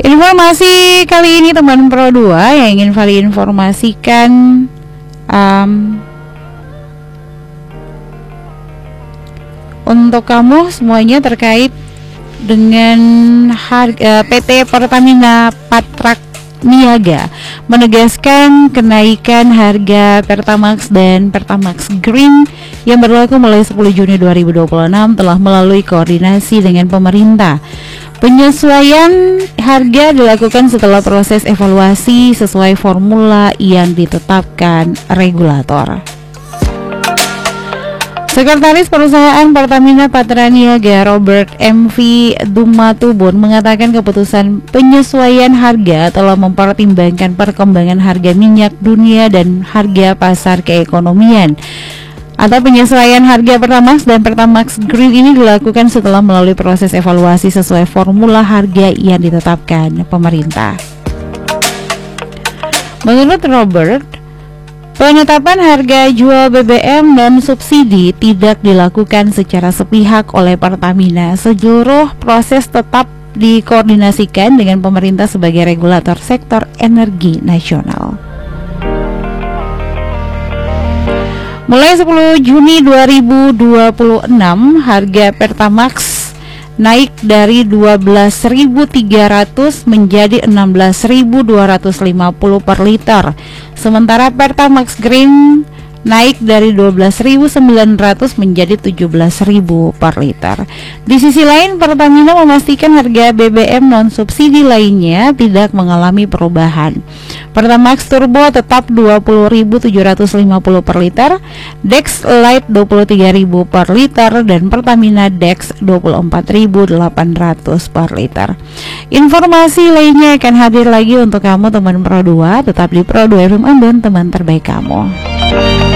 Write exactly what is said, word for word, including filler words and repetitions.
Informasi kali ini teman Pro dua yang ingin Vali informasikan, um, untuk kamu semuanya terkait dengan harga P T Pertamina Patrak Niaga menegaskan kenaikan harga Pertamax dan Pertamax Green yang berlaku mulai sepuluh Juni dua ribu dua puluh enam telah melalui koordinasi dengan pemerintah. Penyesuaian harga dilakukan setelah proses evaluasi sesuai formula yang ditetapkan regulator. Sekretaris Perusahaan Pertamina Patra Niaga Robert M V Dumatubun mengatakan keputusan penyesuaian harga telah mempertimbangkan perkembangan harga minyak dunia dan harga pasar keekonomian. Atau penyesuaian harga Pertamax dan Pertamax Green ini dilakukan setelah melalui proses evaluasi sesuai formula harga yang ditetapkan pemerintah. Menurut Robert, penetapan harga jual B B M non subsidi tidak dilakukan secara sepihak oleh Pertamina. Seluruh proses tetap dikoordinasikan dengan pemerintah sebagai regulator sektor energi nasional. Mulai sepuluh Juni dua ribu dua puluh enam, harga Pertamax naik dari dua belas ribu tiga ratus menjadi enam belas ribu dua ratus lima puluh per liter. Sementara Pertamax Green naik dari dua belas ribu sembilan ratus menjadi tujuh belas ribu per liter. Di sisi lain, Pertamina memastikan harga B B M non subsidi lainnya tidak mengalami perubahan. Pertamax Turbo tetap dua puluh ribu tujuh ratus lima puluh per liter, Dex Lite dua puluh tiga ribu per liter, dan Pertamina Dex dua puluh empat ribu delapan ratus per liter. Informasi lainnya akan hadir lagi untuk kamu teman Pro dua, tetap di Pro dua F M dan teman terbaik kamu.